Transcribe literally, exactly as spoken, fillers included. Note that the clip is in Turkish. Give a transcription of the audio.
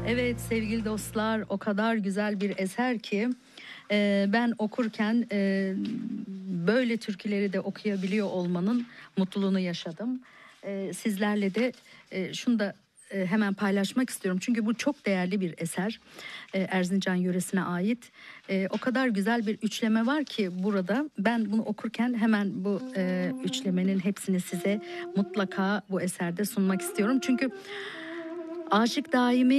Evet sevgili dostlar, o kadar güzel bir eser ki e, ben okurken e, böyle türküleri de okuyabiliyor olmanın mutluluğunu yaşadım. E, sizlerle de e, şunu da e, hemen paylaşmak istiyorum. Çünkü bu çok değerli bir eser. E, Erzincan yöresine ait. E, o kadar güzel bir üçleme var ki burada. Ben bunu okurken hemen bu e, üçlemenin hepsini size mutlaka bu eserde sunmak istiyorum. Çünkü Aşık Daimi